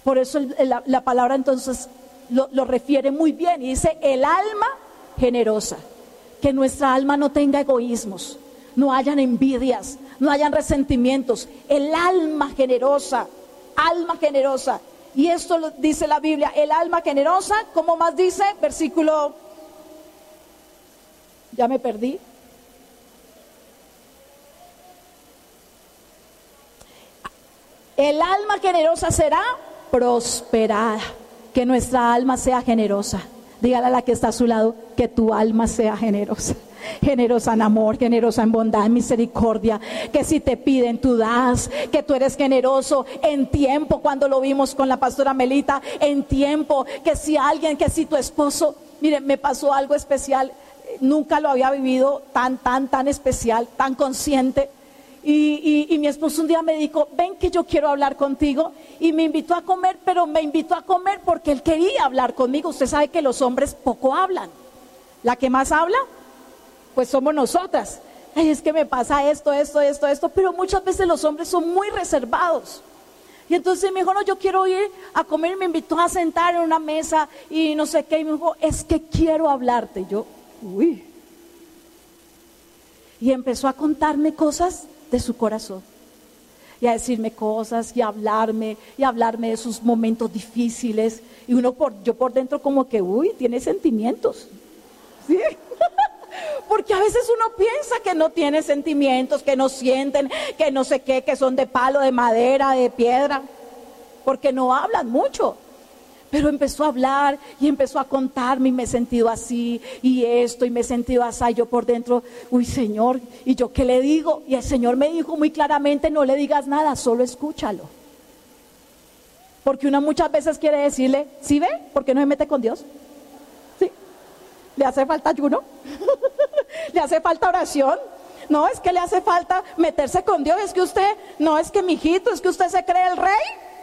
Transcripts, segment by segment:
Por eso la palabra entonces lo refiere muy bien y dice el alma generosa. Que nuestra alma no tenga egoísmos, no hayan envidias, no hayan resentimientos. El alma generosa, alma generosa. Y esto lo dice la Biblia, el alma generosa, ¿cómo más dice? Versículo, ya me perdí. El alma generosa será prosperada. Que nuestra alma sea generosa. Dígale a la que está a su lado que tu alma sea generosa. Generosa en amor, generosa en bondad, en misericordia. Que si te piden tú das, que tú eres generoso en tiempo, cuando lo vimos con la pastora Melita, en tiempo. Que si alguien, que si tu esposo, mire, me pasó algo especial. Nunca lo había vivido tan especial, tan consciente. Y mi esposo un día me dijo, ven que yo quiero hablar contigo, y me invitó a comer, pero me invitó a comer porque él quería hablar conmigo. Usted sabe que los hombres poco hablan, la que más habla, pues somos nosotras. Ay, es que me pasa esto, pero muchas veces los hombres son muy reservados. Y entonces me dijo, no, yo quiero ir a comer, y me invitó a sentar en una mesa y no sé qué, y me dijo, es que quiero hablarte. Y yo, uy. Y empezó a contarme cosas de su corazón, y a decirme cosas, y a hablarme de sus momentos difíciles, y yo por dentro como que, uy, tiene sentimientos, ¿sí? Porque a veces uno piensa que no tiene sentimientos, que no sienten, que no sé qué, que son de palo, de madera, de piedra, porque no hablan mucho. Pero empezó a hablar y empezó a contarme, y me he sentido así y esto, y me he sentido así. Y yo por dentro, uy, Señor, ¿y yo qué le digo? Y el Señor me dijo muy claramente, no le digas nada, solo escúchalo. Porque uno muchas veces quiere decirle, ¿sí ve? ¿Por qué no se mete con Dios? ¿Sí? ¿Le hace falta ayuno? ¿Le hace falta oración? No, es que le hace falta meterse con Dios. Es que usted, no, es que mijito, es que usted se cree el rey.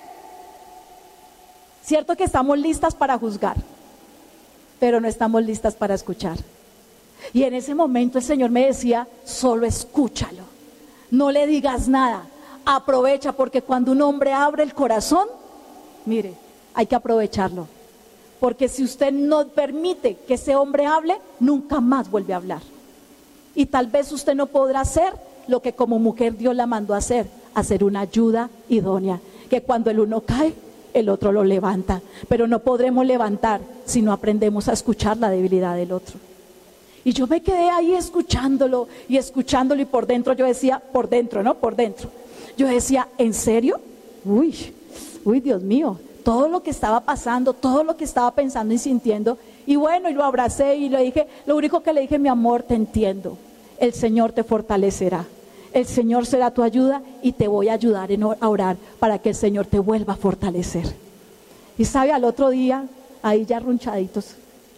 Cierto que estamos listas para juzgar, pero no estamos listas para escuchar. Y en ese momento el Señor me decía, solo escúchalo, no le digas nada, aprovecha, porque cuando un hombre abre el corazón, mire, hay que aprovecharlo. Porque si usted no permite que ese hombre hable, nunca más vuelve a hablar. Y tal vez usted no podrá hacer lo que como mujer Dios la mandó a hacer una ayuda idónea, que cuando el uno cae, el otro lo levanta. Pero no podremos levantar si no aprendemos a escuchar la debilidad del otro. Y yo me quedé ahí escuchándolo, y por dentro yo decía, por dentro, yo decía, ¿en serio? Uy, Dios mío, todo lo que estaba pasando, todo lo que estaba pensando y sintiendo. Y bueno, y lo abracé y le dije, lo único que le dije, mi amor, te entiendo, el Señor te fortalecerá. El Señor será tu ayuda, y te voy a ayudar a orar para que el Señor te vuelva a fortalecer. Y sabe, al otro día, ahí ya arrunchaditos,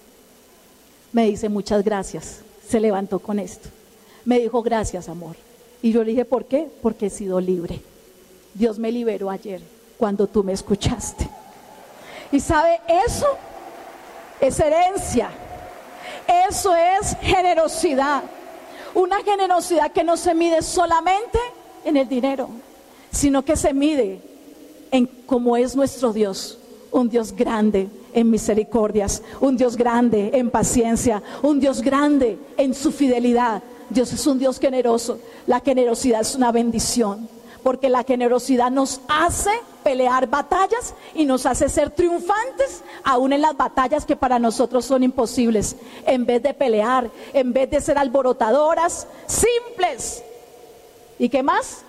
me dice, muchas gracias. Se levantó con esto. Me dijo, gracias, amor. Y yo le dije, ¿por qué? Porque he sido libre. Dios me liberó ayer cuando tú me escuchaste. Y sabe, eso es herencia. Eso es generosidad. Una generosidad que no se mide solamente en el dinero, sino que se mide en cómo es nuestro Dios. Un Dios grande en misericordias, un Dios grande en paciencia, un Dios grande en su fidelidad. Dios es un Dios generoso. La generosidad es una bendición, porque la generosidad nos hace pelear batallas y nos hace ser triunfantes aún en las batallas que para nosotros son imposibles. En vez de pelear, en vez de ser alborotadoras, simples, ¿y qué más?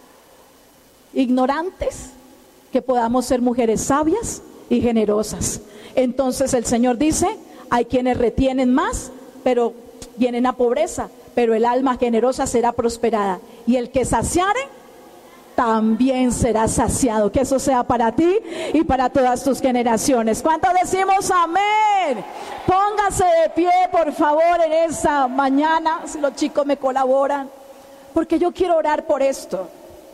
Ignorantes, que podamos ser mujeres sabias y generosas. Entonces el Señor dice, hay quienes retienen más, pero vienen a pobreza, pero el alma generosa será prosperada, y el que saciare también será saciado. Que eso sea para ti y para todas tus generaciones. ¿Cuántos decimos amén? Póngase de pie, por favor, en esta mañana, si los chicos me colaboran, porque yo quiero orar por esto,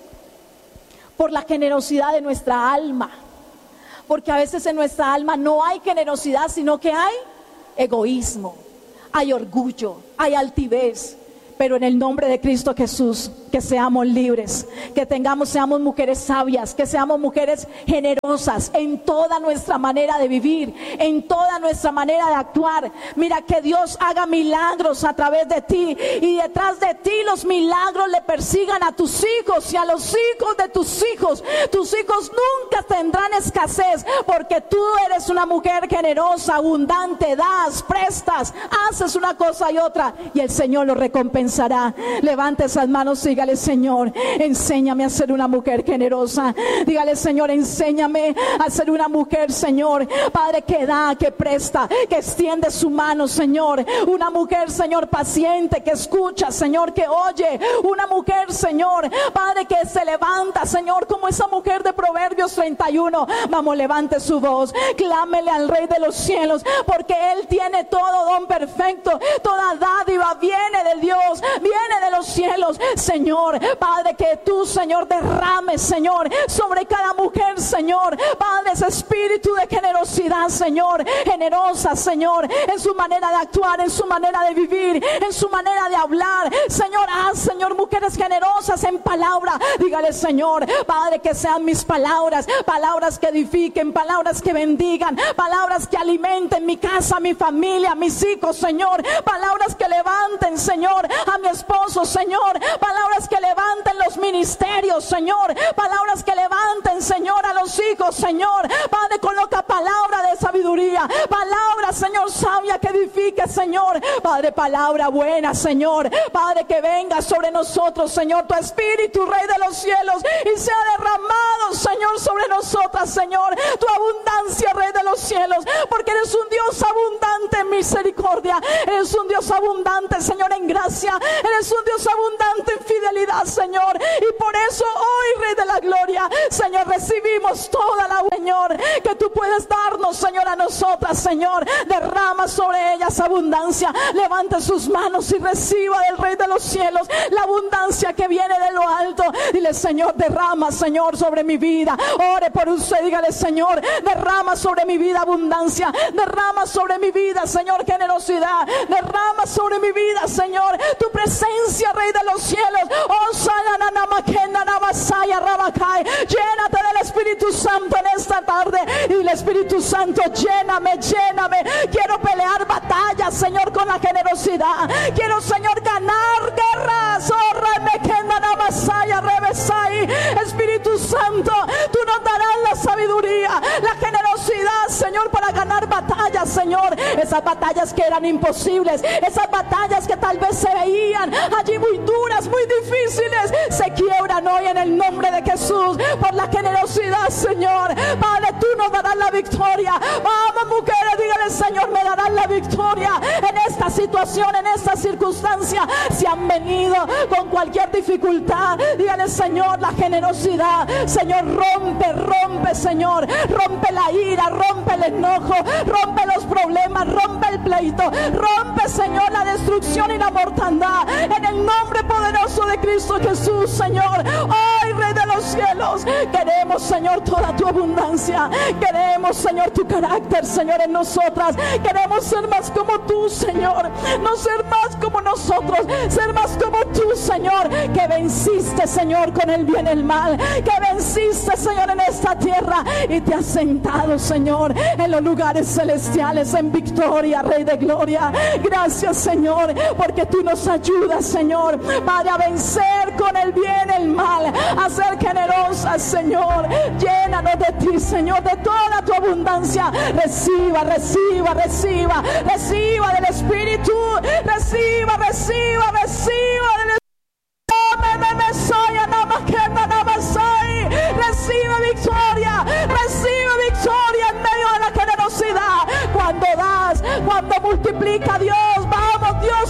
por la generosidad de nuestra alma, porque a veces en nuestra alma no hay generosidad, sino que hay egoísmo, hay orgullo, hay altivez. Pero en el nombre de Cristo Jesús, que seamos libres, que seamos mujeres sabias, que seamos mujeres generosas en toda nuestra manera de vivir, en toda nuestra manera de actuar. Mira, que Dios haga milagros a través de ti, y detrás de ti los milagros le persigan a tus hijos y a los hijos de tus hijos. Tus hijos nunca tendrán escasez, porque tú eres una mujer generosa, abundante, das, prestas, haces una cosa y otra, y el Señor lo recompensará. Levante esas manos, dígale: Señor, enséñame a ser una mujer generosa. Dígale: Señor, enséñame a ser una mujer, Señor, Padre, que da, que presta, que extiende su mano, Señor. Una mujer, Señor, paciente, que escucha, Señor, que oye. Una mujer, Señor, Padre, que se levanta, Señor, como esa mujer de Proverbios 31. Vamos, levante su voz, clámele al Rey de los cielos, porque Él tiene todo don perfecto. Toda dádiva viene de Dios, viene de los cielos. Señor, Padre, que tú, Señor, derrames, Señor, sobre cada mujer, Señor, Padre, ese espíritu de generosidad, Señor, generosa, Señor, en su manera de actuar, en su manera de vivir, en su manera de hablar. Señor, haz, Señor, mujeres generosas en palabra. Dígale: Señor, Padre, que sean mis palabras, palabras que edifiquen, palabras que bendigan, palabras que alimenten mi casa, mi familia, mis hijos, Señor, palabras que levanten, Señor, a mi esposo, Señor, palabras que levanten los ministerios, Señor, palabras que levanten, Señor, a los hijos, Señor. Padre, coloca palabra de sabiduría, palabra, Señor, sabia, que edifique, Señor. Padre, palabra buena, Señor. Padre, que venga sobre nosotros, Señor, tu Espíritu, Rey de los cielos, y sea derramado, Señor, sobre nosotras, Señor, tu abundancia, Rey de los cielos, porque eres un Dios abundante en misericordia, eres un Dios abundante, Señor, en gracia, eres un Dios abundante en fidelidad, Señor, y por eso hoy, Rey de la gloria, Señor, recibimos toda la, Señor, que tú puedes darnos, Señor, a nosotras, Señor. Derrama sobre ellas abundancia. Levante sus manos y reciba del Rey de los cielos la abundancia que viene de lo alto. Dile: Señor, derrama, Señor, sobre mi vida. Ore por usted, dígale: Señor, derrama sobre mi vida abundancia, derrama sobre mi vida, Señor, generosidad, derrama sobre mi vida, Señor, tu presencia, Rey de los cielos. Oh, llénate del Espíritu Santo en esta tarde, y el Espíritu Santo: lléname, lléname. Quiero pelear batallas, Señor, con la generosidad. Quiero, Señor, ganar guerras. Espíritu Santo, tú nos darás la sabiduría, la generosidad, Señor, para ganar batallas, Señor. Esas batallas que eran imposibles, esas batallas que tal vez se veían allí muy duras, muy difíciles, se quiebran hoy en el nombre de Jesús por la generosidad, Señor. Padre, tú nos darás la victoria. Vamos, mujeres, dígale: Señor, me darás la victoria en esta situación, en esta circunstancia. Si han venido con cualquier dificultad, dígale: Señor, la generosidad, Señor, rompe, Señor, rompe la ira, rompe el enojo, rompe los problemas, rompe el pleito, rompe, Señor, la destrucción y la mortandad, en el nombre poderoso de Cristo Jesús, Señor. Ay, Rey de los cielos, queremos, Señor, toda tu abundancia. Queremos, Señor, tu carácter, Señor, en nosotras. Queremos ser más como tú, Señor, no ser más como nosotros, ser más como tú, Señor, que venciste, Señor, con el bien y el mal, que venciste, Señor, en esta tierra, y te has sentado, Señor, en los lugares celestiales en victoria, Rey de gloria. Gracias, Señor, porque tú nos ayudas, Señor, Padre, a vencer con el bien y el mal, a ser generosas, Señor. Llénanos de ti, Señor, de toda tu abundancia. Reciba, reciba, reciba, reciba del Espíritu, reciba, reciba, reciba del Espíritu. Recibe victoria en medio de la generosidad. Cuando das, cuando multiplica Dios, vamos, Dios